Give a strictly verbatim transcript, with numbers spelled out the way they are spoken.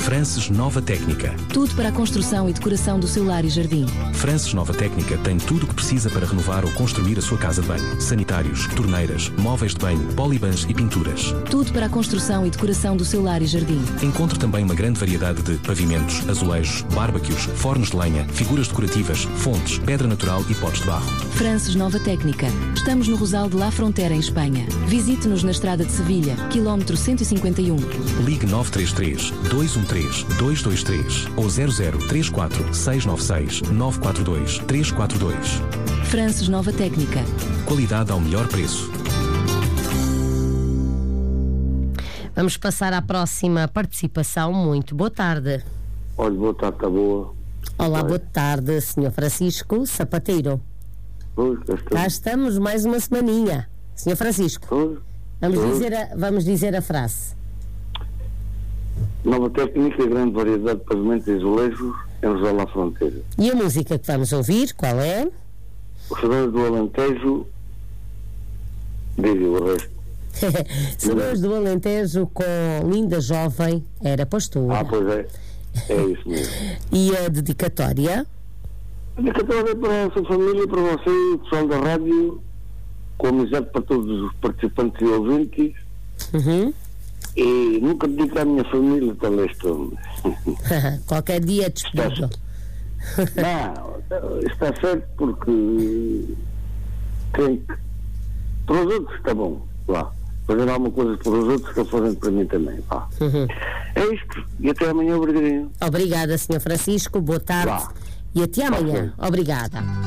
Frances Nova Técnica. Tudo para a construção e decoração do seu lar e jardim. Frances Nova Técnica tem tudo o que precisa para renovar ou construir a sua casa de banho. Sanitários, torneiras, móveis de banho, polibans e pinturas. Tudo para a construção e decoração do seu lar e jardim. Encontre também uma grande variedade de pavimentos, azulejos, bárbaquios, fornos de lenha, figuras decorativas, fontes, pedra natural e potes de barro. Frances Nova Técnica. Estamos no Rosal de La Frontera, em Espanha. Visite-nos na estrada de Sevilha, quilómetro cento e cinquenta e um. Ligue nove três três, dois um três, dois dois três ou zero zero três quatro, seis nove seis, nove quatro dois, três quatro dois. Frances Nova Técnica. Qualidade ao melhor preço. Vamos passar à próxima participação. Muito boa tarde. Olha, boa tarde, está boa. Olá, boa tarde, senhor Francisco Sapateiro. Pois, cá estamos mais uma semaninha. senhor Francisco, pois, vamos, pois. Dizer a, vamos dizer a frase. Nova Técnica, grande variedade de pavimentos e azulejos em Rosal à Fronteira. E a música que vamos ouvir, qual é? Os Sabores do Alentejo, diga o resto. Sabores do Alentejo com Linda Jovem, era pastora. Ah, pois é, é isso mesmo. E a dedicatória? A dedicatória é para a sua família, para você, o pessoal da rádio, com amizade para todos os participantes e ouvintes. Uhum. E nunca dedico à minha família também estou. Qualquer dia despido. Não, está certo porque tem que, para os outros está bom, lá. Fazer alguma coisa para os outros que fazem para mim também. Vá. Uhum. É isto. E até amanhã, obrigadinho. Obrigada, senhor Francisco. Boa tarde. Vá. E até amanhã. Obrigada.